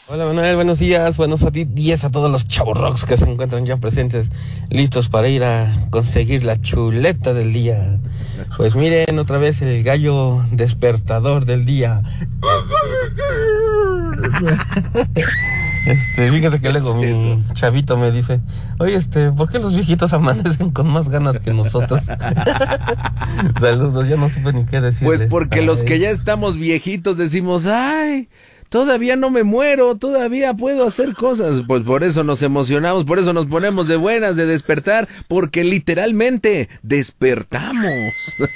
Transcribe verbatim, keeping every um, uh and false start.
Hola Manuel, buenos días, buenos a ti, días a todos los chavos rocks que se encuentran ya presentes, listos para ir a conseguir la chuleta del día. Pues miren otra vez el gallo despertador del día. Este, fíjate que luego mi chavito me dice, oye, este, ¿por qué los viejitos amanecen con más ganas que nosotros? Saludos, ya no supe ni qué decir. Pues porque ay, los que ya estamos viejitos decimos, ay, todavía no me muero, todavía puedo hacer cosas. Pues por eso nos emocionamos, por eso nos ponemos de buenas de despertar, porque literalmente despertamos.